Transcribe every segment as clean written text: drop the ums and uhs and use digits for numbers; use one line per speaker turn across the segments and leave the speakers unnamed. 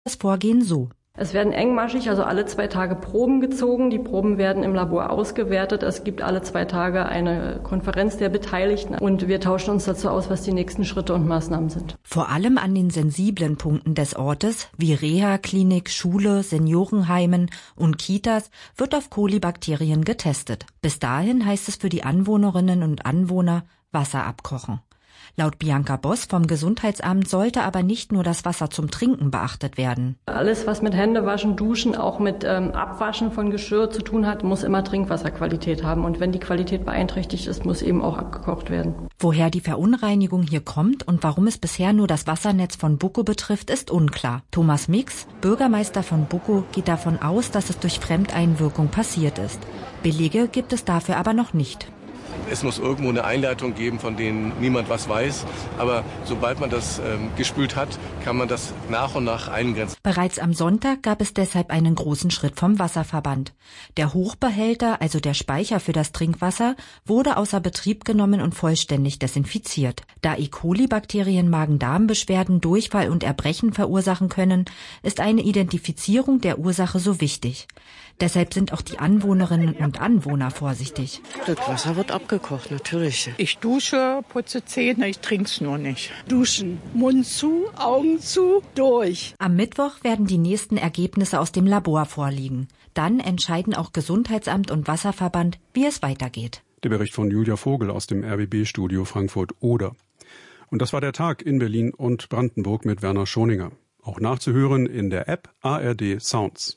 das Vorgehen so.
Es werden engmaschig, also alle 2 Tage Proben gezogen. Die Proben werden im Labor ausgewertet. Es gibt alle 2 Tage eine Konferenz der Beteiligten und wir tauschen uns dazu aus, was die nächsten Schritte und Maßnahmen sind.
Vor allem an den sensiblen Punkten des Ortes, wie Reha-Klinik, Schule, Seniorenheimen und Kitas, wird auf Kolibakterien getestet. Bis dahin heißt es für die Anwohnerinnen und Anwohner Wasser abkochen. Laut Bianca Boss vom Gesundheitsamt sollte aber nicht nur das Wasser zum Trinken beachtet werden.
Alles, was mit Händewaschen, Duschen, auch mit Abwaschen von Geschirr zu tun hat, muss immer Trinkwasserqualität haben. Und wenn die Qualität beeinträchtigt ist, muss eben auch abgekocht werden.
Woher die Verunreinigung hier kommt und warum es bisher nur das Wassernetz von Buckow betrifft, ist unklar. Thomas Mix, Bürgermeister von Buckow, geht davon aus, dass es durch Fremdeinwirkung passiert ist. Belege gibt es dafür aber noch nicht.
Es muss irgendwo eine Einleitung geben, von denen niemand was weiß. Aber sobald man das gespült hat, kann man das nach und nach eingrenzen.
Bereits am Sonntag gab es deshalb einen großen Schritt vom Wasserverband. Der Hochbehälter, also der Speicher für das Trinkwasser, wurde außer Betrieb genommen und vollständig desinfiziert. Da E. coli-Bakterien Magen-Darm-Beschwerden, Durchfall und Erbrechen verursachen können, ist eine Identifizierung der Ursache so wichtig. Deshalb sind auch die Anwohnerinnen und Anwohner vorsichtig.
Das Wasser wird abgekocht, natürlich.
Ich dusche, putze Zähne, ich trink's nur nicht. Duschen, Mund zu, Augen zu, durch.
Am Mittwoch werden die nächsten Ergebnisse aus dem Labor vorliegen. Dann entscheiden auch Gesundheitsamt und Wasserverband, wie es weitergeht.
Der Bericht von Julia Vogel aus dem RBB-Studio Frankfurt-Oder. Und das war der Tag in Berlin und Brandenburg mit Werner Schoninger. Auch nachzuhören in der App ARD Sounds.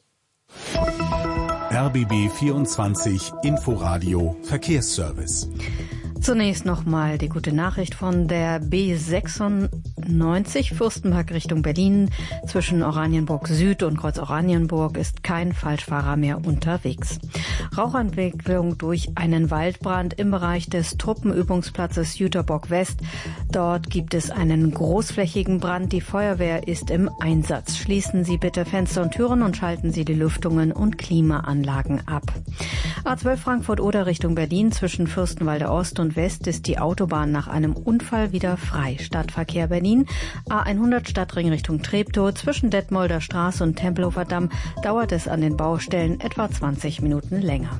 RBB 24 Inforadio Verkehrsservice.
Zunächst nochmal die gute Nachricht von der B96 Fürstenberg Richtung Berlin. Zwischen Oranienburg Süd und Kreuz Oranienburg ist kein Falschfahrer mehr unterwegs. Rauchentwicklung durch einen Waldbrand im Bereich des Truppenübungsplatzes Jüterbock West. Dort gibt es einen großflächigen Brand. Die Feuerwehr ist im Einsatz. Schließen Sie bitte Fenster und Türen und schalten Sie die Lüftungen und Klimaanlagen ab. A12 Frankfurt-Oder Richtung Berlin. Zwischen Fürstenwalde Ost und West ist die Autobahn nach einem Unfall wieder frei. Stadtverkehr Berlin. A100 Stadtring Richtung Treptow. Zwischen Detmolder Straße und Tempelhofer Damm dauert es an den Baustellen etwa 20 Minuten länger.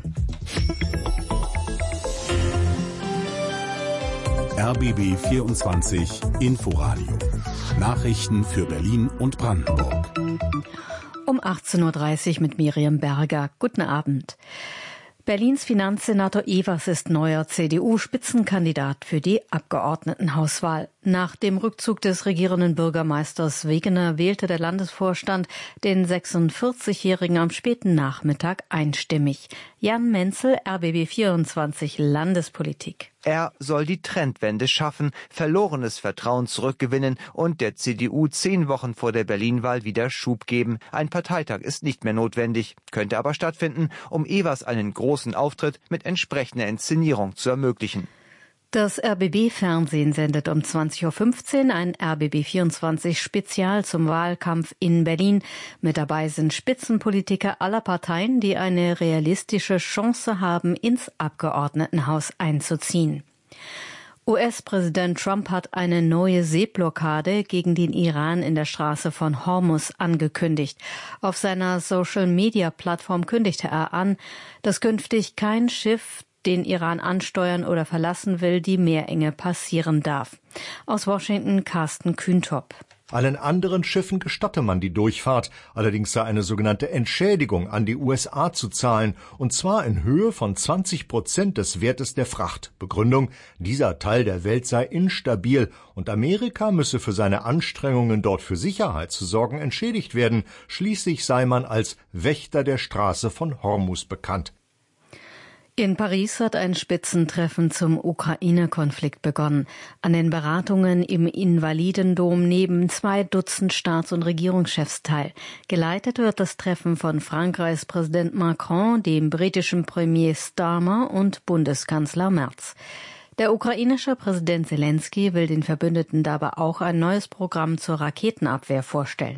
RBB 24 Inforadio. Nachrichten für Berlin und Brandenburg.
Um 18.30 Uhr mit Miriam Berger. Guten Abend. Berlins Finanzsenator Evers ist neuer CDU-Spitzenkandidat für die Abgeordnetenhauswahl. Nach dem Rückzug des regierenden Bürgermeisters Wegener wählte der Landesvorstand den 46-Jährigen am späten Nachmittag einstimmig. Jan Menzel, RBB 24 Landespolitik.
Er soll die Trendwende schaffen, verlorenes Vertrauen zurückgewinnen und der CDU 10 Wochen vor der Berlin-Wahl wieder Schub geben. Ein Parteitag ist nicht mehr notwendig, könnte aber stattfinden, um Evers einen großen Auftritt mit entsprechender Inszenierung zu ermöglichen.
Das RBB-Fernsehen sendet um 20.15 Uhr ein RBB24-Spezial zum Wahlkampf in Berlin. Mit dabei sind Spitzenpolitiker aller Parteien, die eine realistische Chance haben, ins Abgeordnetenhaus einzuziehen. US-Präsident Trump hat eine neue Seeblockade gegen den Iran in der Straße von Hormuz angekündigt. Auf seiner Social-Media-Plattform kündigte er an, dass künftig kein Schiff den Iran ansteuern oder verlassen will, die Meerenge passieren darf. Aus Washington Carsten Kühntop.
Allen anderen Schiffen gestatte man die Durchfahrt, allerdings sei eine sogenannte Entschädigung an die USA zu zahlen, und zwar in Höhe von 20% des Wertes der Fracht. Begründung: dieser Teil der Welt sei instabil und Amerika müsse für seine Anstrengungen, dort für Sicherheit zu sorgen, entschädigt werden. Schließlich sei man als Wächter der Straße von Hormuz bekannt.
In Paris hat ein Spitzentreffen zum Ukraine-Konflikt begonnen. An den Beratungen im Invalidendom nehmen 2 Dutzend Staats- und Regierungschefs teil. Geleitet wird das Treffen von Frankreichs Präsident Macron, dem britischen Premier Starmer und Bundeskanzler Merz. Der ukrainische Präsident Zelensky will den Verbündeten dabei auch ein neues Programm zur Raketenabwehr vorstellen.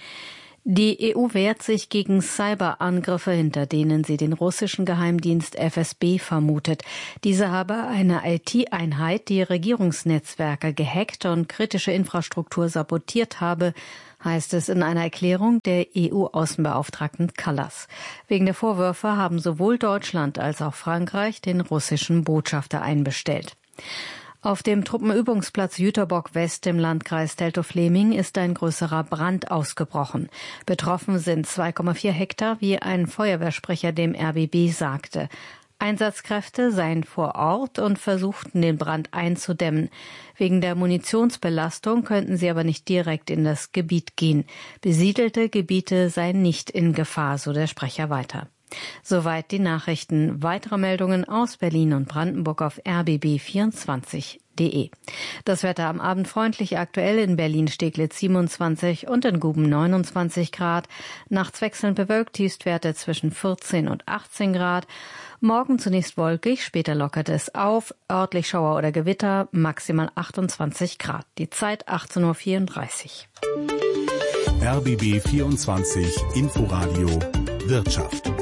Die EU wehrt sich gegen Cyberangriffe, hinter denen sie den russischen Geheimdienst FSB vermutet. Dieser habe eine IT-Einheit, die Regierungsnetzwerke gehackt und kritische Infrastruktur sabotiert habe, heißt es in einer Erklärung der EU-Außenbeauftragten Kallas. Wegen der Vorwürfe haben sowohl Deutschland als auch Frankreich den russischen Botschafter einbestellt. Auf dem Truppenübungsplatz Jüterbock West im Landkreis Teltow-Fläming ist ein größerer Brand ausgebrochen. Betroffen sind 2,4 Hektar, wie ein Feuerwehrsprecher dem RBB sagte. Einsatzkräfte seien vor Ort und versuchten, den Brand einzudämmen. Wegen der Munitionsbelastung könnten sie aber nicht direkt in das Gebiet gehen. Besiedelte Gebiete seien nicht in Gefahr, so der Sprecher weiter. Soweit die Nachrichten. Weitere Meldungen aus Berlin und Brandenburg auf rbb24.de. Das Wetter am Abend freundlich, aktuell in Berlin-Steglitz 27 und in Guben 29 Grad. Nachts wechselnd bewölkt, Tiefstwerte zwischen 14 und 18 Grad. Morgen zunächst wolkig, später lockert es auf, örtlich Schauer oder Gewitter, maximal 28 Grad. Die Zeit 18.34
Uhr. RBB 24 Inforadio Wirtschaft.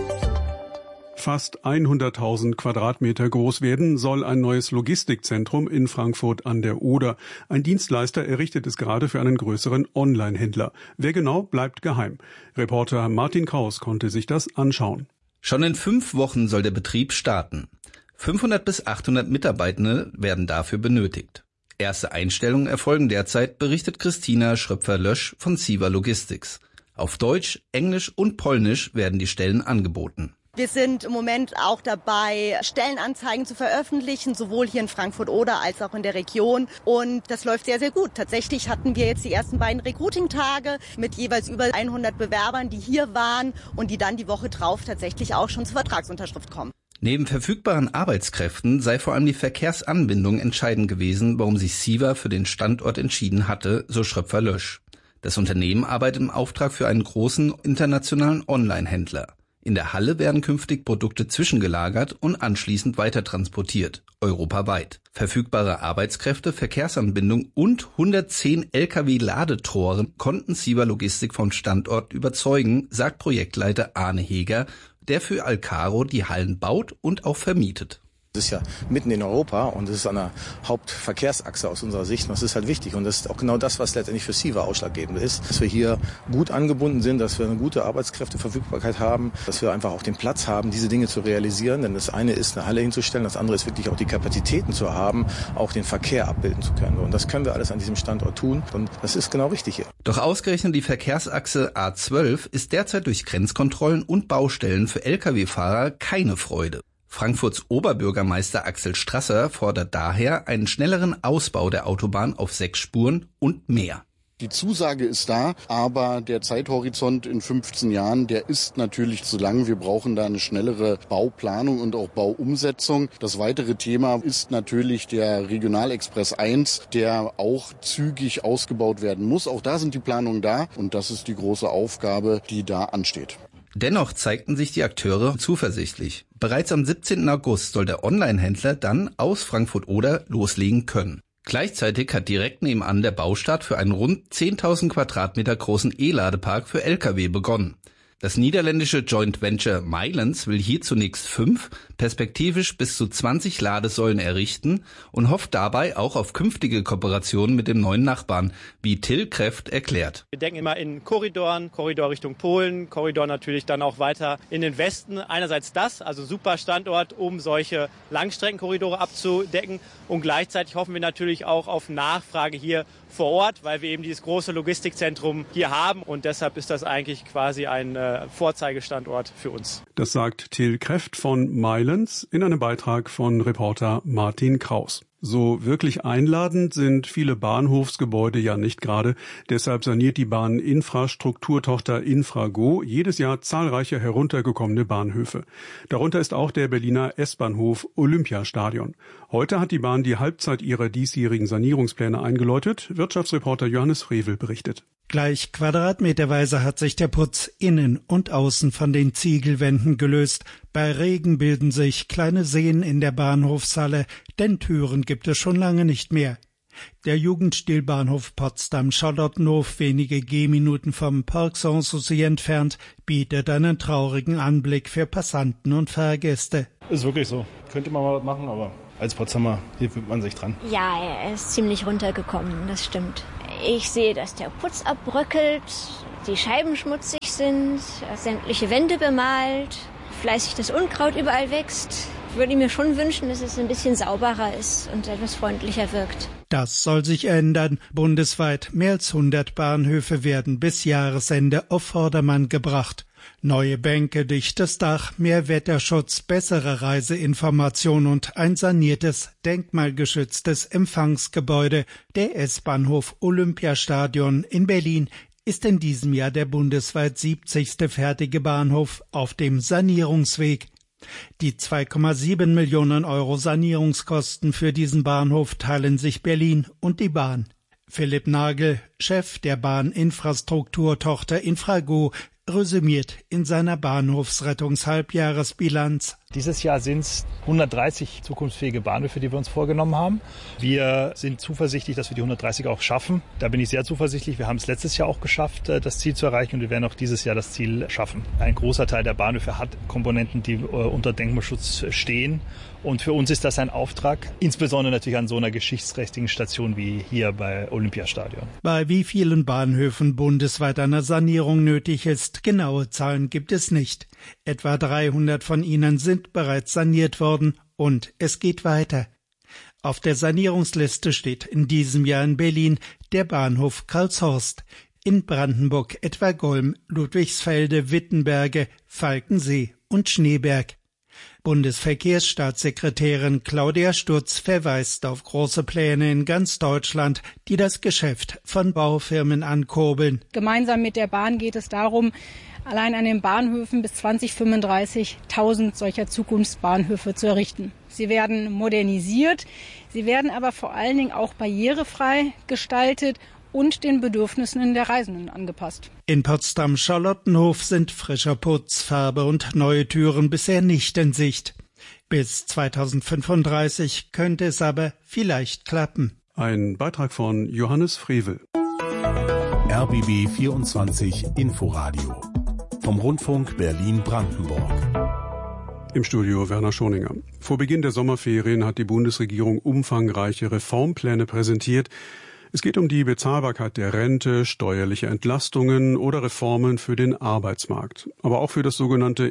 Fast 100.000 Quadratmeter groß werden soll ein neues Logistikzentrum in Frankfurt an der Oder. Ein Dienstleister errichtet es gerade für einen größeren Online-Händler. Wer genau, bleibt geheim. Reporter Martin Kraus konnte sich das anschauen.
Schon in 5 Wochen soll der Betrieb starten. 500 bis 800 Mitarbeitende werden dafür benötigt. Erste Einstellungen erfolgen derzeit, berichtet Christina Schröpfer-Lösch von CEVA Logistics. Auf Deutsch, Englisch und Polnisch werden die Stellen angeboten.
Wir sind im Moment auch dabei, Stellenanzeigen zu veröffentlichen, sowohl hier in Frankfurt-Oder als auch in der Region. Und das läuft sehr, sehr gut. Tatsächlich hatten wir jetzt die ersten beiden Recruiting-Tage mit jeweils über 100 Bewerbern, die hier waren und die dann die Woche drauf tatsächlich auch schon zur Vertragsunterschrift kommen.
Neben verfügbaren Arbeitskräften sei vor allem die Verkehrsanbindung entscheidend gewesen, warum sich CEVA für den Standort entschieden hatte, so Schröpfer-Lösch. Das Unternehmen arbeitet im Auftrag für einen großen internationalen Online-Händler. In der Halle werden künftig Produkte zwischengelagert und anschließend weitertransportiert, europaweit. Verfügbare Arbeitskräfte, Verkehrsanbindung und 110 Lkw-Ladetore konnten CEVA Logistik vom Standort überzeugen, sagt Projektleiter Arne Heger, der für Alcaro die Hallen baut und auch vermietet.
Das ist ja mitten in Europa und es ist an der Hauptverkehrsachse aus unserer Sicht. Und das ist halt wichtig. Und das ist auch genau das, was letztendlich für CEVA ausschlaggebend ist. Dass wir hier gut angebunden sind, dass wir eine gute Arbeitskräfteverfügbarkeit haben, dass wir einfach auch den Platz haben, diese Dinge zu realisieren. Denn das eine ist, eine Halle hinzustellen, das andere ist wirklich auch die Kapazitäten zu haben, auch den Verkehr abbilden zu können. Und das können wir alles an diesem Standort tun. Und das ist genau richtig hier.
Doch ausgerechnet die Verkehrsachse A12 ist derzeit durch Grenzkontrollen und Baustellen für Lkw-Fahrer keine Freude. Frankfurts Oberbürgermeister Axel Strasser fordert daher einen schnelleren Ausbau der Autobahn auf 6 Spuren und mehr.
Die Zusage ist da, aber der Zeithorizont in 15 Jahren, der ist natürlich zu lang. Wir brauchen da eine schnellere Bauplanung und auch Bauumsetzung. Das weitere Thema ist natürlich der Regionalexpress 1, der auch zügig ausgebaut werden muss. Auch da sind die Planungen da und das ist die große Aufgabe, die da ansteht.
Dennoch zeigten sich die Akteure zuversichtlich. Bereits am 17. August soll der Online-Händler dann aus Frankfurt-Oder loslegen können. Gleichzeitig hat direkt nebenan der Baustart für einen rund 10.000 Quadratmeter großen E-Ladepark für Lkw begonnen. Das niederländische Joint Venture Mylands will hier zunächst 5, perspektivisch bis zu 20 Ladesäulen errichten und hofft dabei auch auf künftige Kooperationen mit dem neuen Nachbarn, wie Till Kreft erklärt.
Wir denken immer in Korridoren, Korridor Richtung Polen, Korridor natürlich dann auch weiter in den Westen. Einerseits das, also super Standort, um solche Langstreckenkorridore abzudecken und gleichzeitig hoffen wir natürlich auch auf Nachfrage hier vor Ort, weil wir eben dieses große Logistikzentrum hier haben und deshalb ist das eigentlich quasi ein Vorzeigestandort für uns.
Das sagt Till Kreft von Mylands in einem Beitrag von Reporter Martin Kraus. So wirklich einladend sind viele Bahnhofsgebäude ja nicht gerade. Deshalb saniert die Bahninfrastrukturtochter Infrago jedes Jahr zahlreiche heruntergekommene Bahnhöfe. Darunter ist auch der Berliner S-Bahnhof Olympiastadion. Heute hat die Bahn die Halbzeit ihrer diesjährigen Sanierungspläne eingeläutet. Wirtschaftsreporter Johannes Revel berichtet.
Gleich quadratmeterweise hat sich der Putz innen und außen von den Ziegelwänden gelöst. Bei Regen bilden sich kleine Seen in der Bahnhofshalle, denn Türen gibt es schon lange nicht mehr. Der Jugendstilbahnhof Potsdam-Charlottenhof, wenige Gehminuten vom Parc Sanssouci entfernt, bietet einen traurigen Anblick für Passanten und Fahrgäste.
Ist wirklich so. Könnte man mal was machen, aber als Potsdamer, hier fühlt man sich dran.
Ja, er ist ziemlich runtergekommen, das stimmt. Ich sehe, dass der Putz abbröckelt, die Scheiben schmutzig sind, sämtliche Wände bemalt, fleißig das Unkraut überall wächst. Ich würde mir schon wünschen, dass es ein bisschen sauberer ist und etwas freundlicher wirkt.
Das soll sich ändern. Bundesweit mehr als 100 Bahnhöfe werden bis Jahresende auf Vordermann gebracht. Neue Bänke, dichtes Dach, mehr Wetterschutz, bessere Reiseinformation und ein saniertes, denkmalgeschütztes Empfangsgebäude. Der S-Bahnhof Olympiastadion in Berlin ist in diesem Jahr der bundesweit 70. fertige Bahnhof auf dem Sanierungsweg. Die 2,7 Millionen Euro Sanierungskosten für diesen Bahnhof teilen sich Berlin und die Bahn. Philipp Nagel, Chef der Bahninfrastrukturtochter Infrago, resümiert in seiner Bahnhofsrettungshalbjahresbilanz.
Dieses Jahr sind es 130 zukunftsfähige Bahnhöfe, die wir uns vorgenommen haben. Wir sind zuversichtlich, dass wir die 130 auch schaffen. Da bin ich sehr zuversichtlich. Wir haben es letztes Jahr auch geschafft, das Ziel zu erreichen, und wir werden auch dieses Jahr das Ziel schaffen. Ein großer Teil der Bahnhöfe hat Komponenten, die unter Denkmalschutz stehen. Und für uns ist das ein Auftrag, insbesondere natürlich an so einer geschichtsträchtigen Station wie hier bei Olympiastadion.
Bei wie vielen Bahnhöfen bundesweit eine Sanierung nötig ist, genaue Zahlen gibt es nicht. Etwa 300 von ihnen sind bereits saniert worden und es geht weiter. Auf der Sanierungsliste steht in diesem Jahr in Berlin der Bahnhof Karlshorst, in Brandenburg etwa Golm, Ludwigsfelde, Wittenberge, Falkensee und Schneeberg. Bundesverkehrsstaatssekretärin Claudia Sturz verweist auf große Pläne in ganz Deutschland, die das Geschäft von Baufirmen ankurbeln.
Gemeinsam mit der Bahn geht es darum, allein an den Bahnhöfen bis 2035 1000 solcher Zukunftsbahnhöfe zu errichten. Sie werden modernisiert, sie werden aber vor allen Dingen auch barrierefrei gestaltet und den Bedürfnissen der Reisenden angepasst.
In Potsdam-Charlottenhof sind frischer Putz, Farbe und neue Türen bisher nicht in Sicht. Bis 2035 könnte es aber vielleicht klappen.
Ein Beitrag von Johannes Frevel.
RBB 24 Inforadio vom Rundfunk Berlin-Brandenburg.
Im Studio Werner Schoninger. Vor Beginn der Sommerferien hat die Bundesregierung umfangreiche Reformpläne präsentiert. Es geht um die Bezahlbarkeit der Rente, steuerliche Entlastungen oder Reformen für den Arbeitsmarkt. Aber auch für das sogenannte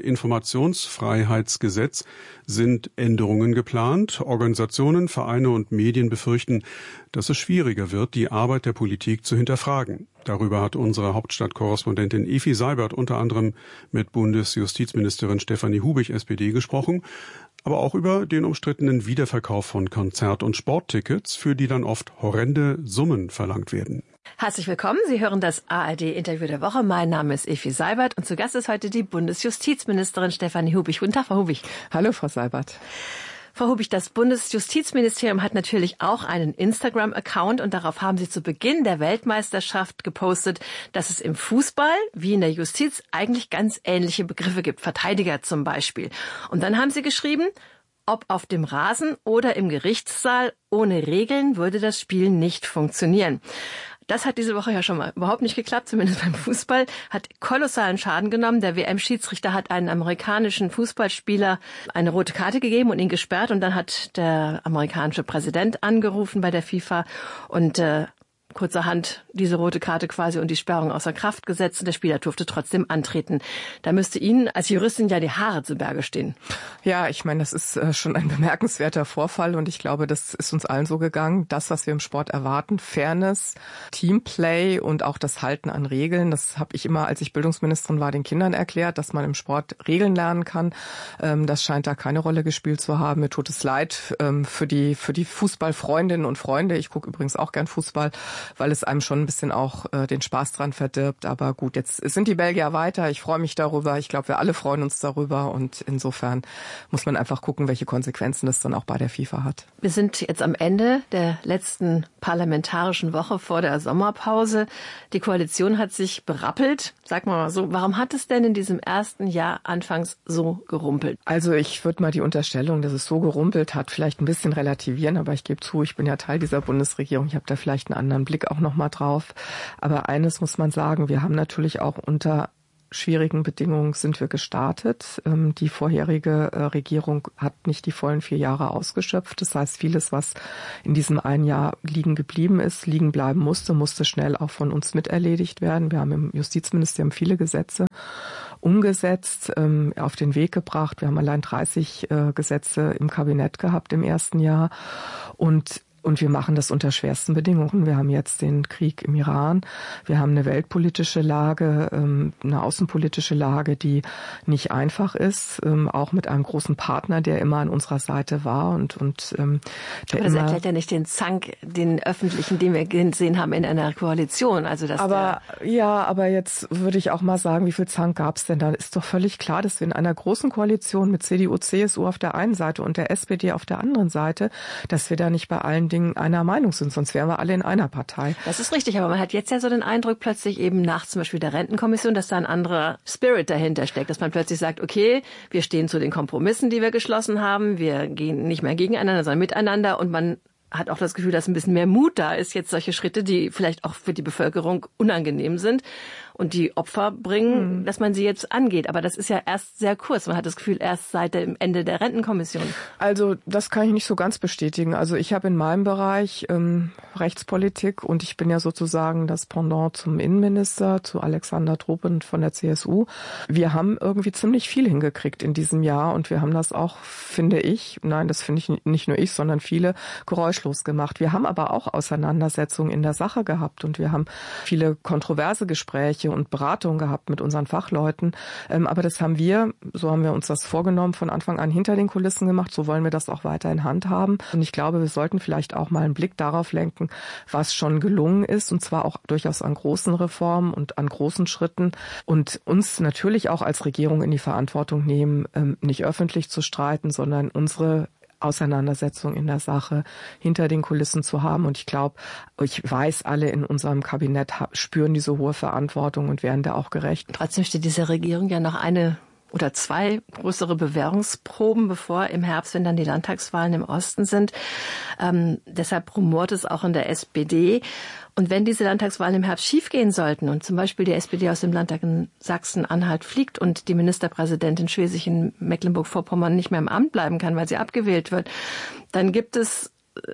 Informationsfreiheitsgesetz sind Änderungen geplant. Organisationen, Vereine und Medien befürchten, dass es schwieriger wird, die Arbeit der Politik zu hinterfragen. Darüber hat unsere Hauptstadtkorrespondentin Efi Seibert unter anderem mit Bundesjustizministerin Stefanie Hubich, SPD, gesprochen, aber auch über den umstrittenen Wiederverkauf von Konzert- und Sporttickets, für die dann oft horrende Summen verlangt werden.
Herzlich willkommen. Sie hören das ARD-Interview der Woche. Mein Name ist Efi Seibert und zu Gast ist heute die Bundesjustizministerin Stefanie Hubich. Guten Tag, Frau Hubich.
Hallo, Frau Seibert.
Frau Hubich, das Bundesjustizministerium hat natürlich auch einen Instagram-Account und darauf haben Sie zu Beginn der Weltmeisterschaft gepostet, dass es im Fußball wie in der Justiz eigentlich ganz ähnliche Begriffe gibt, Verteidiger zum Beispiel. Und dann haben Sie geschrieben, ob auf dem Rasen oder im Gerichtssaal, ohne Regeln würde das Spiel nicht funktionieren. Das hat diese Woche ja schon mal überhaupt nicht geklappt, zumindest beim Fußball, hat kolossalen Schaden genommen. Der WM-Schiedsrichter hat einen amerikanischen Fußballspieler eine rote Karte gegeben und ihn gesperrt. Und dann hat der amerikanische Präsident angerufen bei der FIFA und kurzerhand diese rote Karte quasi und die Sperrung außer Kraft gesetzt und der Spieler durfte trotzdem antreten. Da müsste Ihnen als Juristin ja die Haare zu Berge stehen.
Ja, ich meine, das ist schon ein bemerkenswerter Vorfall und ich glaube, das ist uns allen so gegangen. Das, was wir im Sport erwarten, Fairness, Teamplay und auch das Halten an Regeln, das habe ich immer, als ich Bildungsministerin war, den Kindern erklärt, dass man im Sport Regeln lernen kann. Das scheint da keine Rolle gespielt zu haben. Mir tut es leid für die Fußballfreundinnen und Freunde. Ich gucke übrigens auch gern Fußball, weil es einem schon ein bisschen auch den Spaß dran verdirbt. Aber gut, jetzt sind die Belgier weiter. Ich freue mich darüber. Ich glaube, wir alle freuen uns darüber. Und insofern muss man einfach gucken, welche Konsequenzen das dann auch bei der FIFA hat.
Wir sind jetzt am Ende der letzten parlamentarischen Woche vor der Sommerpause. Die Koalition hat sich berappelt. Sag mal so, warum hat es denn in diesem ersten Jahr anfangs so gerumpelt?
Also ich würde mal die Unterstellung, dass es so gerumpelt hat, vielleicht ein bisschen relativieren. Aber ich gebe zu, ich bin ja Teil dieser Bundesregierung. Ich habe da vielleicht einen anderen Blick auch noch mal drauf. Aber eines muss man sagen, wir haben natürlich auch unter schwierigen Bedingungen sind wir gestartet. Die vorherige Regierung hat nicht die vollen 4 Jahre ausgeschöpft. Das heißt, vieles, was in diesem einen Jahr liegen geblieben ist, liegen bleiben musste schnell auch von uns miterledigt werden. Wir haben im Justizministerium viele Gesetze umgesetzt, auf den Weg gebracht. Wir haben allein 30 Gesetze im Kabinett gehabt im ersten Jahr und wir machen das unter schwersten Bedingungen. Wir haben jetzt den Krieg im Iran. Wir haben eine weltpolitische Lage, eine außenpolitische Lage, die nicht einfach ist. Auch mit einem großen Partner, der immer an unserer Seite war und der
aber das erklärt ja nicht den Zank, den öffentlichen, den wir gesehen haben in einer Koalition. Also dass
aber jetzt würde ich auch mal sagen, wie viel Zank gab es denn da? Ist doch völlig klar, dass wir in einer großen Koalition mit CDU, CSU auf der einen Seite und der SPD auf der anderen Seite, dass wir da nicht bei allen Dingen einer Meinung sind, sonst wären wir alle in einer Partei.
Das ist richtig, aber man hat jetzt ja so den Eindruck plötzlich eben nach zum Beispiel der Rentenkommission, dass da ein anderer Spirit dahinter steckt, dass man plötzlich sagt, okay, wir stehen zu den Kompromissen, die wir geschlossen haben, wir gehen nicht mehr gegeneinander, sondern miteinander und man hat auch das Gefühl, dass ein bisschen mehr Mut da ist, jetzt solche Schritte, die vielleicht auch für die Bevölkerung unangenehm sind und die Opfer bringen, dass man sie jetzt angeht. Aber das ist ja erst sehr kurz. Man hat das Gefühl, erst seit dem Ende der Rentenkommission.
Also das kann ich nicht so ganz bestätigen. Also ich habe in meinem Bereich Rechtspolitik und ich bin ja sozusagen das Pendant zum Innenminister, zu Alexander Truppen von der CSU. Wir haben irgendwie ziemlich viel hingekriegt in diesem Jahr und wir haben das auch, finde ich, das finde ich nicht nur ich, sondern viele, geräuschlos gemacht. Wir haben aber auch Auseinandersetzungen in der Sache gehabt und wir haben viele kontroverse Gespräche und Beratungen gehabt mit unseren Fachleuten. Aber das haben wir, so haben wir uns das vorgenommen, von Anfang an hinter den Kulissen gemacht. So wollen wir das auch weiter in Hand haben. Und ich glaube, wir sollten vielleicht auch mal einen Blick darauf lenken, was schon gelungen ist. Und zwar auch durchaus an großen Reformen und an großen Schritten. Und uns natürlich auch als Regierung in die Verantwortung nehmen, nicht öffentlich zu streiten, sondern unsere Auseinandersetzung in der Sache hinter den Kulissen zu haben. Und ich weiß, alle in unserem Kabinett spüren diese hohe Verantwortung und werden da auch gerecht.
Trotzdem steht diese Regierung ja noch eine oder 2 größere Bewährungsproben bevor im Herbst, wenn dann die Landtagswahlen im Osten sind. Deshalb rumort es auch in der SPD. Und wenn diese Landtagswahlen im Herbst schiefgehen sollten und zum Beispiel die SPD aus dem Landtag in Sachsen-Anhalt fliegt und die Ministerpräsidentin Schwesig in Mecklenburg-Vorpommern nicht mehr im Amt bleiben kann, weil sie abgewählt wird, dann gibt es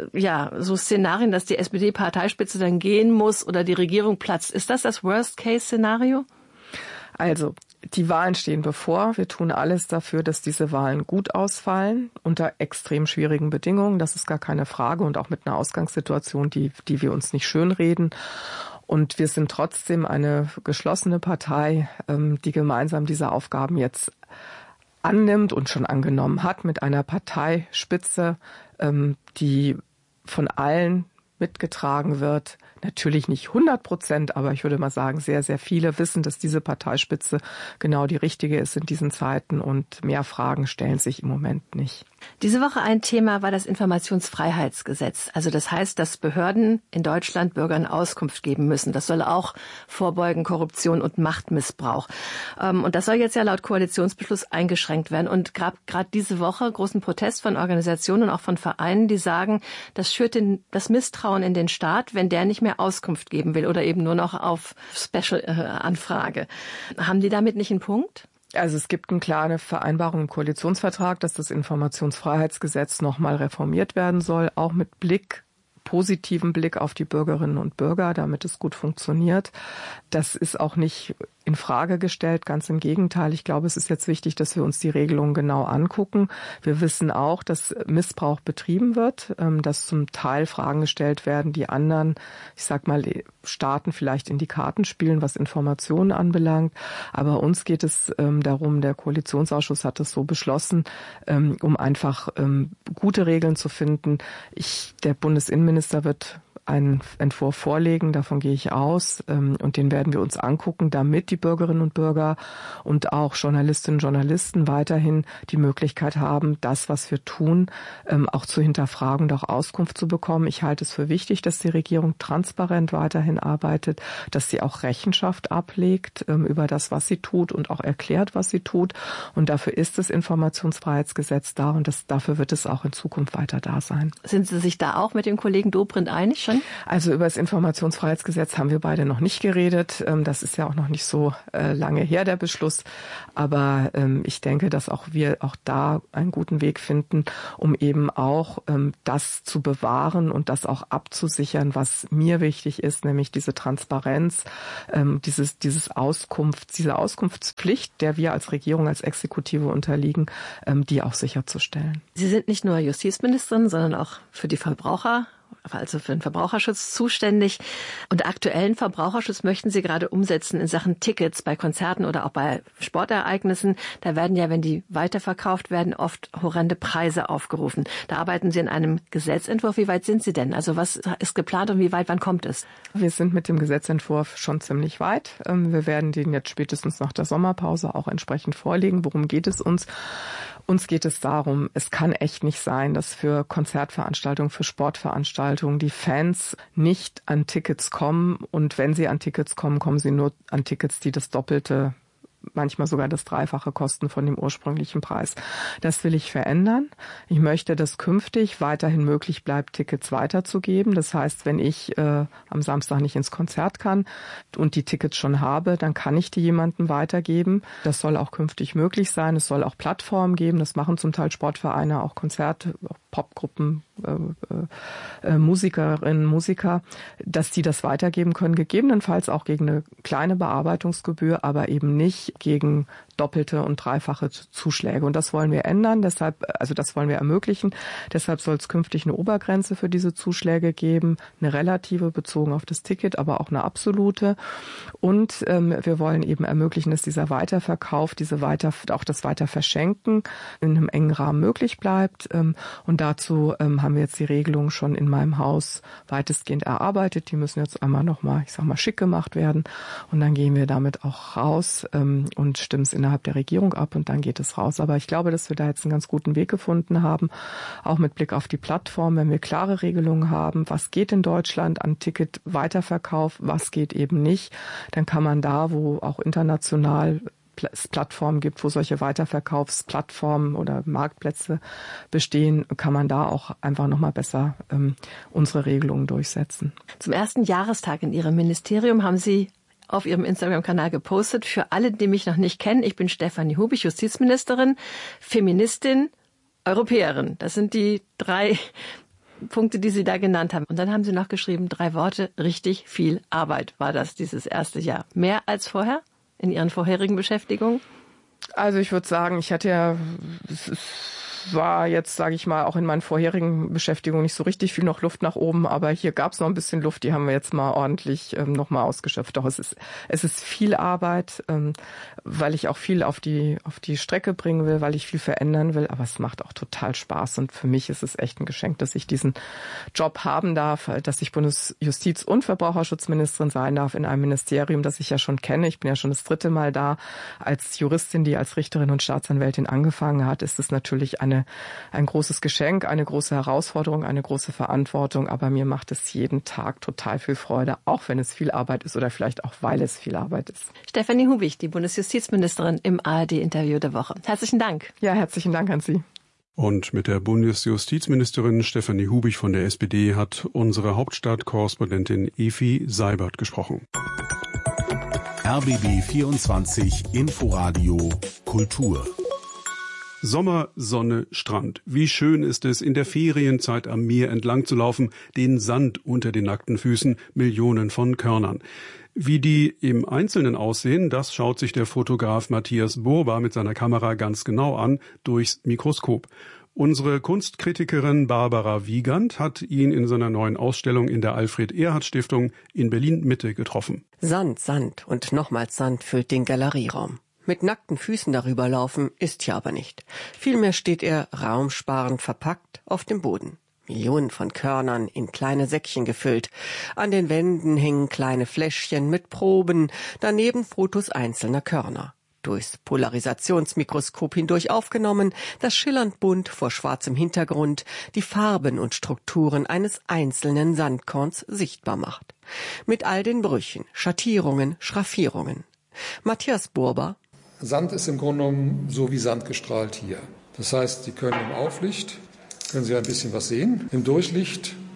so Szenarien, dass die SPD-Parteispitze dann gehen muss oder die Regierung platzt. Ist das Worst-Case-Szenario?
Also, die Wahlen stehen bevor. Wir tun alles dafür, dass diese Wahlen gut ausfallen, unter extrem schwierigen Bedingungen. Das ist gar keine Frage und auch mit einer Ausgangssituation, die wir uns nicht schönreden. Und wir sind trotzdem eine geschlossene Partei, die gemeinsam diese Aufgaben jetzt annimmt und schon angenommen hat mit einer Parteispitze, die von allen mitgetragen wird. Natürlich nicht 100%, aber ich würde mal sagen, sehr, sehr viele wissen, dass diese Parteispitze genau die richtige ist in diesen Zeiten und mehr Fragen stellen sich im Moment nicht.
Diese Woche ein Thema war das Informationsfreiheitsgesetz. Also das heißt, dass Behörden in Deutschland Bürgern Auskunft geben müssen. Das soll auch vorbeugen Korruption und Machtmissbrauch. Und das soll jetzt ja laut Koalitionsbeschluss eingeschränkt werden. Und gerade diese Woche großen Protest von Organisationen und auch von Vereinen, die sagen, das schürt das Misstrauen in den Staat, wenn der nicht mehr Auskunft geben will oder eben nur noch auf Special-Anfrage. Haben die damit nicht einen Punkt?
Also es gibt eine klare Vereinbarung im Koalitionsvertrag, dass das Informationsfreiheitsgesetz nochmal reformiert werden soll, auch mit positiven Blick auf die Bürgerinnen und Bürger, damit es gut funktioniert. Das ist auch nicht in Frage gestellt, ganz im Gegenteil. Ich glaube, es ist jetzt wichtig, dass wir uns die Regelungen genau angucken. Wir wissen auch, dass Missbrauch betrieben wird, dass zum Teil Fragen gestellt werden, die anderen, ich sag mal, Staaten vielleicht in die Karten spielen, was Informationen anbelangt. Aber uns geht es darum, der Koalitionsausschuss hat es so beschlossen, um einfach gute Regeln zu finden. Der Bundesinnenminister wird einen Entwurf vorlegen, davon gehe ich aus, und den werden wir uns angucken, damit die Bürgerinnen und Bürger und auch Journalistinnen und Journalisten weiterhin die Möglichkeit haben, das, was wir tun, auch zu hinterfragen und auch Auskunft zu bekommen. Ich halte es für wichtig, dass die Regierung transparent weiterhin arbeitet, dass sie auch Rechenschaft ablegt über das, was sie tut und auch erklärt, was sie tut. Und dafür ist das Informationsfreiheitsgesetz da und dafür wird es auch in Zukunft weiter da sein.
Sind Sie sich da auch mit dem Kollegen Dobrindt einig? Justizministerin?
Also über das Informationsfreiheitsgesetz haben wir beide noch nicht geredet. Das ist ja auch noch nicht so lange her, der Beschluss. Aber ich denke, dass auch wir auch da einen guten Weg finden, um eben auch das zu bewahren und das auch abzusichern, was mir wichtig ist, nämlich diese Transparenz, diese Auskunftspflicht, der wir als Regierung, als Exekutive unterliegen, die auch sicherzustellen.
Sie sind nicht nur Justizministerin, sondern auch für die Verbraucher, also für den Verbraucherschutz zuständig. Und aktuellen Verbraucherschutz möchten Sie gerade umsetzen in Sachen Tickets bei Konzerten oder auch bei Sportereignissen. Da werden ja, wenn die weiterverkauft werden, oft horrende Preise aufgerufen. Da arbeiten Sie an einem Gesetzentwurf. Wie weit sind Sie denn? Also was ist geplant und wann kommt es?
Wir sind mit dem Gesetzentwurf schon ziemlich weit. Wir werden den jetzt spätestens nach der Sommerpause auch entsprechend vorlegen. Worum geht es uns? Uns geht es darum, es kann echt nicht sein, dass für Konzertveranstaltungen, für Sportveranstaltungen die Fans nicht an Tickets kommen. Und wenn sie an Tickets kommen, kommen sie nur an Tickets, die das Doppelte, manchmal sogar das Dreifache kosten von dem ursprünglichen Preis. Das will ich verändern. Ich möchte, dass künftig weiterhin möglich bleibt, Tickets weiterzugeben. Das heißt, wenn ich am Samstag nicht ins Konzert kann und die Tickets schon habe, dann kann ich die jemandem weitergeben. Das soll auch künftig möglich sein. Es soll auch Plattformen geben. Das machen zum Teil Sportvereine, auch Konzerte, auch Popgruppen, Musikerinnen, Musiker, dass die das weitergeben können, gegebenenfalls auch gegen eine kleine Bearbeitungsgebühr, aber eben nicht gegen doppelte und dreifache Zuschläge. Und das wollen wir ändern, das wollen wir ermöglichen. Deshalb soll es künftig eine Obergrenze für diese Zuschläge geben, eine relative bezogen auf das Ticket, aber auch eine absolute. Und wir wollen eben ermöglichen, dass dieser Weiterverkauf, auch das Weiterverschenken in einem engen Rahmen möglich bleibt. Und dazu haben wir jetzt die Regelungen schon in meinem Haus weitestgehend erarbeitet. Die müssen jetzt einmal nochmal, schick gemacht werden. Und dann gehen wir damit auch raus und stimmen es innerhalb der Regierung ab und dann geht es raus. Aber ich glaube, dass wir da jetzt einen ganz guten Weg gefunden haben, auch mit Blick auf die Plattform, wenn wir klare Regelungen haben, was geht in Deutschland an Ticket-Weiterverkauf, was geht eben nicht, dann kann man da, wo auch international es Plattformen gibt, wo solche Weiterverkaufsplattformen oder Marktplätze bestehen, kann man da auch einfach nochmal besser unsere Regelungen durchsetzen.
Zum ersten Jahrestag in Ihrem Ministerium haben Sie auf Ihrem Instagram-Kanal gepostet. Für alle, die mich noch nicht kennen, ich bin Stefanie Hubich, Justizministerin, Feministin, Europäerin. Das sind die 3 Punkte, die Sie da genannt haben. Und dann haben Sie noch geschrieben, 3 Worte, richtig viel Arbeit war das dieses erste Jahr. Mehr als vorher in Ihren vorherigen Beschäftigungen?
Also ich würde sagen, war jetzt, sage ich mal, auch in meinen vorherigen Beschäftigungen nicht so richtig viel noch Luft nach oben, aber hier gab es noch ein bisschen Luft, die haben wir jetzt mal ordentlich nochmal ausgeschöpft. Doch es ist viel Arbeit, weil ich auch viel auf die Strecke bringen will, weil ich viel verändern will, aber es macht auch total Spaß und für mich ist es echt ein Geschenk, dass ich diesen Job haben darf, dass ich Bundesjustiz- und Verbraucherschutzministerin sein darf in einem Ministerium, das ich ja schon kenne. Ich bin ja schon das 3. Mal da als Juristin, die als Richterin und Staatsanwältin angefangen hat, ist es natürlich ein großes Geschenk, eine große Herausforderung, eine große Verantwortung, aber mir macht es jeden Tag total viel Freude, auch wenn es viel Arbeit ist oder vielleicht auch, weil es viel Arbeit ist.
Stefanie Hubich, die Bundesjustizministerin im ARD-Interview der Woche. Herzlichen Dank.
Ja, herzlichen Dank an Sie.
Und mit der Bundesjustizministerin Stefanie Hubich von der SPD hat unsere Hauptstadtkorrespondentin Efi Seibert gesprochen.
RBB 24 Inforadio Kultur.
Sommer, Sonne, Strand. Wie schön ist es, in der Ferienzeit am Meer entlang zu laufen, den Sand unter den nackten Füßen, Millionen von Körnern. Wie die im Einzelnen aussehen, das schaut sich der Fotograf Matthias Burba mit seiner Kamera ganz genau an, durchs Mikroskop. Unsere Kunstkritikerin Barbara Wiegand hat ihn in seiner neuen Ausstellung in der Alfred-Erhard-Stiftung in Berlin-Mitte getroffen.
Sand, Sand und nochmals Sand füllt den Galerieraum. Mit nackten Füßen darüber laufen ist hier aber nicht. Vielmehr steht er raumsparend verpackt auf dem Boden. Millionen von Körnern in kleine Säckchen gefüllt. An den Wänden hängen kleine Fläschchen mit Proben, daneben Fotos einzelner Körner. Durchs Polarisationsmikroskop hindurch aufgenommen, das schillernd bunt vor schwarzem Hintergrund die Farben und Strukturen eines einzelnen Sandkorns sichtbar macht. Mit all den Brüchen, Schattierungen, Schraffierungen. Matthias Burba.
Sand ist im Grunde genommen so wie Sand gestrahlt hier. Das heißt, Sie können im Auflicht, können Sie ein bisschen was sehen. Im Durchlicht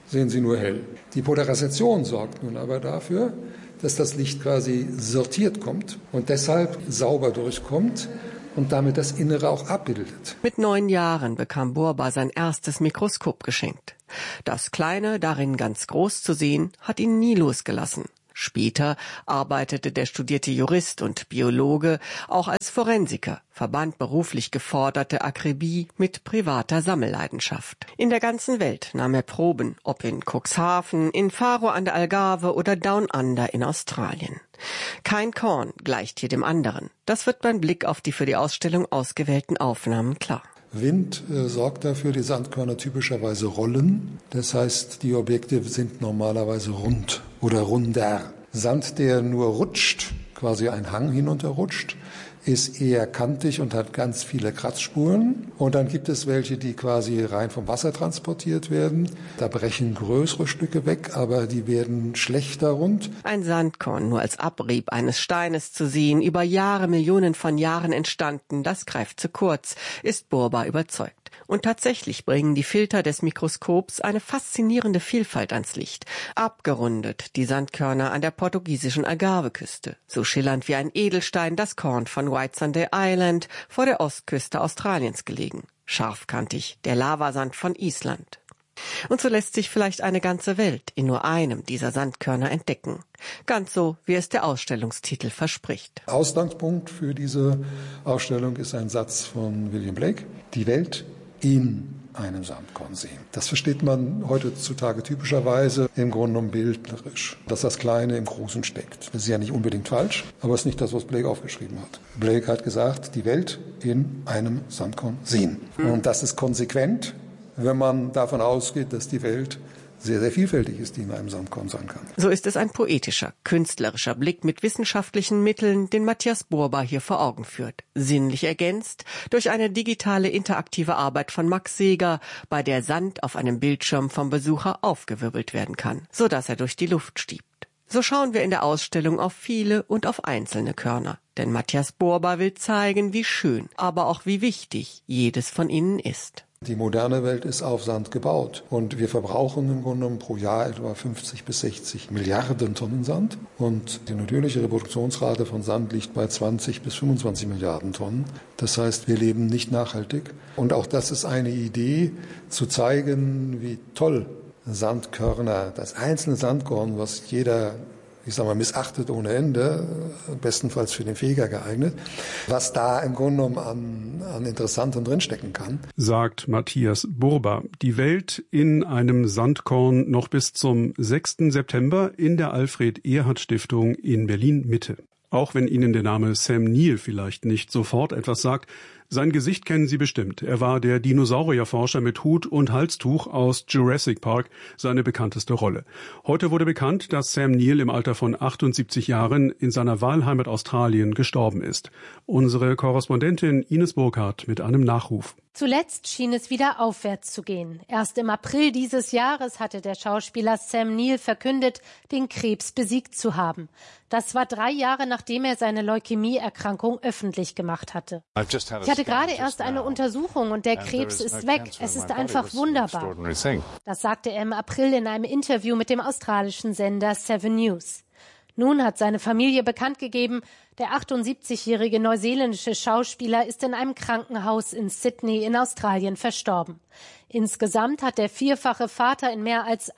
sehen Sie nur hell. Die Polarisation sorgt nun aber dafür, dass das Licht quasi sortiert kommt und deshalb sauber durchkommt und damit das Innere auch abbildet.
Mit 9 Jahren bekam Burba sein erstes Mikroskop geschenkt. Das Kleine, darin ganz groß zu sehen, hat ihn nie losgelassen. Später arbeitete der studierte Jurist und Biologe auch als Forensiker, verband beruflich geforderte Akribie mit privater Sammelleidenschaft. In der ganzen Welt nahm er Proben, ob in Cuxhaven, in Faro an der Algarve oder Down Under in Australien. Kein Korn gleicht hier dem anderen. Das wird beim Blick auf die für die Ausstellung ausgewählten Aufnahmen klar.
Wind sorgt dafür, die Sandkörner typischerweise rollen. Das heißt, die Objekte sind normalerweise rund oder runder. Sand, der nur rutscht, quasi ein Hang hinunterrutscht, ist eher kantig und hat ganz viele Kratzspuren. Und dann gibt es welche, die quasi rein vom Wasser transportiert werden. Da brechen größere Stücke weg, aber die werden schlechter rund.
Ein Sandkorn nur als Abrieb eines Steines zu sehen, über Jahre, Millionen von Jahren entstanden, das greift zu kurz, ist Burba überzeugt. Und tatsächlich bringen die Filter des Mikroskops eine faszinierende Vielfalt ans Licht. Abgerundet die Sandkörner an der portugiesischen Algarveküste. So schillernd wie ein Edelstein das Korn von White Sunday Island vor der Ostküste Australiens gelegen. Scharfkantig der Lavasand von Island. Und so lässt sich vielleicht eine ganze Welt in nur einem dieser Sandkörner entdecken. Ganz so, wie es der Ausstellungstitel verspricht.
Ausgangspunkt für diese Ausstellung ist ein Satz von William Blake. Die Welt in einem Sandkorn sehen. Das versteht man heutzutage typischerweise im Grunde genommen bildnerisch, dass das Kleine im Großen steckt. Das ist ja nicht unbedingt falsch, aber es ist nicht das, was Blake aufgeschrieben hat. Blake hat gesagt, die Welt in einem Sandkorn sehen. Und das ist konsequent, wenn man davon ausgeht, dass die Welt sehr, sehr vielfältig ist, die in einem Sandkorn sein kann.
So ist es ein poetischer, künstlerischer Blick mit wissenschaftlichen Mitteln, den Matthias Burba hier vor Augen führt. Sinnlich ergänzt durch eine digitale interaktive Arbeit von Max Seeger, bei der Sand auf einem Bildschirm vom Besucher aufgewirbelt werden kann, sodass er durch die Luft stiebt. So schauen wir in der Ausstellung auf viele und auf einzelne Körner. Denn Matthias Burba will zeigen, wie schön, aber auch wie wichtig jedes von ihnen ist.
Die moderne Welt ist auf Sand gebaut und wir verbrauchen im Grunde genommen pro Jahr etwa 50 bis 60 Milliarden Tonnen Sand und die natürliche Reproduktionsrate von Sand liegt bei 20 bis 25 Milliarden Tonnen. Das heißt, wir leben nicht nachhaltig und auch das ist eine Idee, zu zeigen, wie toll Sandkörner, das einzelne Sandkorn, was jeder missachtet ohne Ende, bestenfalls für den Feger geeignet, was da im Grunde genommen an Interessantem drinstecken kann.
Sagt Matthias Burba. Die Welt in einem Sandkorn noch bis zum 6. September in der Alfred-Ehrhardt-Stiftung in Berlin-Mitte. Auch wenn Ihnen der Name Sam Neill vielleicht nicht sofort etwas sagt, sein Gesicht kennen Sie bestimmt. Er war der Dinosaurierforscher mit Hut und Halstuch aus Jurassic Park, seine bekannteste Rolle. Heute wurde bekannt, dass Sam Neill im Alter von 78 Jahren in seiner Wahlheimat Australien gestorben ist. Unsere Korrespondentin Ines Burkhardt mit einem Nachruf.
Zuletzt schien es wieder aufwärts zu gehen. Erst im April dieses Jahres hatte der Schauspieler Sam Neill verkündet, den Krebs besiegt zu haben. Das war 3 Jahre, nachdem er seine Leukämieerkrankung öffentlich gemacht hatte. Ich hatte gerade erst eine Untersuchung und der Krebs ist weg. Es ist einfach wunderbar. Das sagte er im April in einem Interview mit dem australischen Sender 7 News. Nun hat seine Familie bekannt gegeben, der 78-jährige neuseeländische Schauspieler ist in einem Krankenhaus in Sydney in Australien verstorben. Insgesamt hat der vierfache Vater in mehr als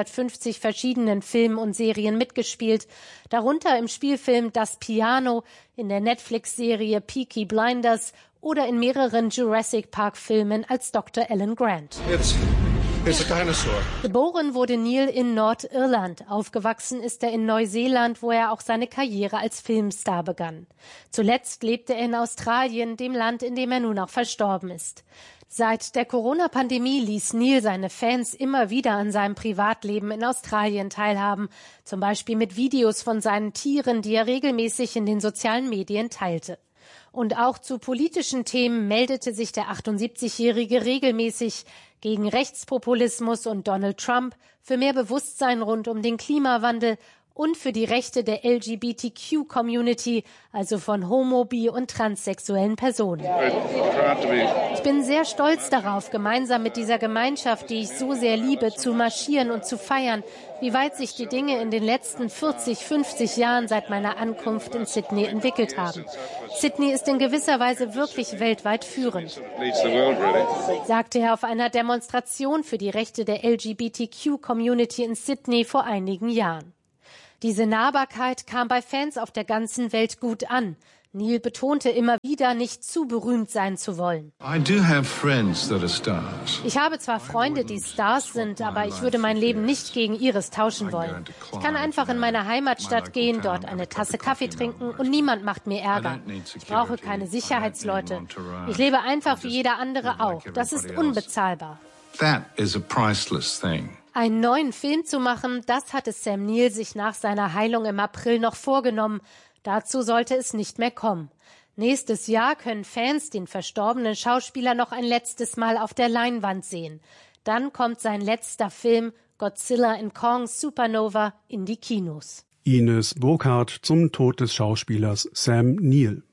150 verschiedenen Filmen und Serien mitgespielt, darunter im Spielfilm Das Piano, in der Netflix-Serie Peaky Blinders oder in mehreren Jurassic Park-Filmen als Dr. Alan Grant. Geboren wurde Neill in Nordirland. Aufgewachsen ist er in Neuseeland, wo er auch seine Karriere als Filmstar begann. Zuletzt lebte er in Australien, dem Land, in dem er nun auch verstorben ist. Seit der Corona-Pandemie ließ Neill seine Fans immer wieder an seinem Privatleben in Australien teilhaben, zum Beispiel mit Videos von seinen Tieren, die er regelmäßig in den sozialen Medien teilte. Und auch zu politischen Themen meldete sich der 78-Jährige regelmäßig gegen Rechtspopulismus und Donald Trump, für mehr Bewusstsein rund um den Klimawandel und für die Rechte der LGBTQ-Community, also von homo-, bi- und transsexuellen Personen. Ich bin sehr stolz darauf, gemeinsam mit dieser Gemeinschaft, die ich so sehr liebe, zu marschieren und zu feiern, wie weit sich die Dinge in den letzten 40, 50 Jahren seit meiner Ankunft in Sydney entwickelt haben. Sydney ist in gewisser Weise wirklich weltweit führend, sagte er auf einer Demonstration für die Rechte der LGBTQ-Community in Sydney vor einigen Jahren. Diese Nahbarkeit kam bei Fans auf der ganzen Welt gut an. Neil betonte immer wieder, nicht zu berühmt sein zu wollen. Ich habe zwar Freunde, die Stars sind, aber ich würde mein Leben nicht gegen ihres tauschen wollen. Ich kann einfach in meine Heimatstadt gehen, dort eine Tasse Kaffee trinken und niemand macht mir Ärger. Ich brauche keine Sicherheitsleute. Ich lebe einfach wie jeder andere auch. Das ist unbezahlbar. Einen neuen Film zu machen, das hatte Sam Neill sich nach seiner Heilung im April noch vorgenommen. Dazu sollte es nicht mehr kommen. Nächstes Jahr können Fans den verstorbenen Schauspieler noch ein letztes Mal auf der Leinwand sehen. Dann kommt sein letzter Film Godzilla & Kong Supernova in die Kinos.
Ines Burkhardt zum Tod des Schauspielers Sam Neill.